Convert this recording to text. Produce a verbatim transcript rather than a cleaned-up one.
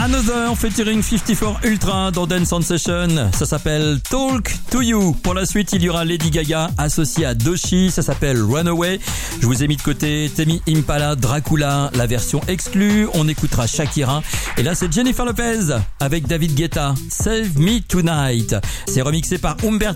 Another featuring cinquante-quatre Ultra dans Dance On Session. Ça s'appelle Talk to You. Pour la suite, il y aura Lady Gaga associée à Doechii. Ça s'appelle Runaway. Je vous ai mis de côté Tame Impala, Dracula, la version exclue. On écoutera Shakira. Et là, c'est Jennifer Lopez avec David Guetta. Save Me Tonight. C'est remixé par Umberto